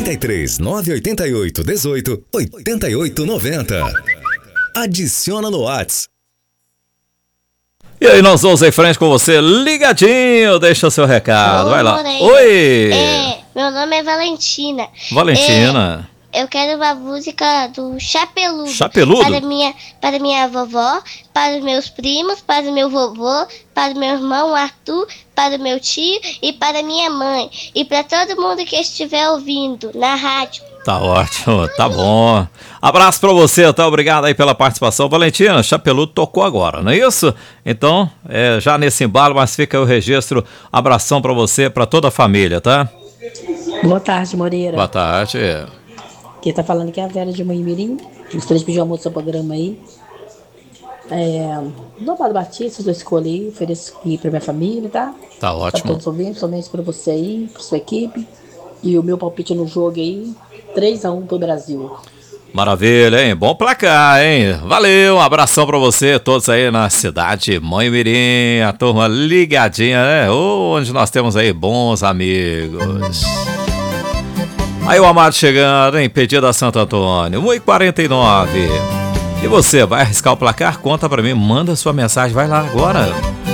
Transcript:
33 988 18 88 90. Adiciona no Whats. E aí, nós vamos em frente com você, ligadinho, deixa o seu recado, vai lá. Moreira. Oi! Meu nome é Valentina. Valentina. Eu quero uma música do Chapeludo. Chapeludo? Para minha vovó, para os meus primos, para o meu vovô, para o meu irmão Arthur, para o meu tio e para minha mãe. E para todo mundo que estiver ouvindo na rádio. Tá ótimo, tá bom. Abraço pra você, tá? Obrigado aí pela participação. Valentina, Chapeludo tocou agora, não é isso? Então, já nesse embalo, mas fica aí o registro. Abração pra você, pra toda a família, tá? Boa tarde, Moreira. Boa tarde. Quem tá falando aqui é a Vera de Moimirim. Gostaria de pedir almoço do seu programa aí. Do Padre Batista, eu escolhi, ofereço aqui pra minha família, tá? Tá Pra ótimo. todos os ouvintes, somente pra você aí, pra sua equipe. E o meu palpite no jogo aí, 3-1 pro Brasil. Maravilha, hein? Bom placar, hein? Valeu, um abração pra você, todos aí na cidade Moimirim, a turma ligadinha, né? Onde nós temos aí bons amigos. Aí o Amado chegando, hein? Pedido a Santo Antônio, 1h49. E você, vai arriscar o placar? Conta pra mim, manda sua mensagem, vai lá agora.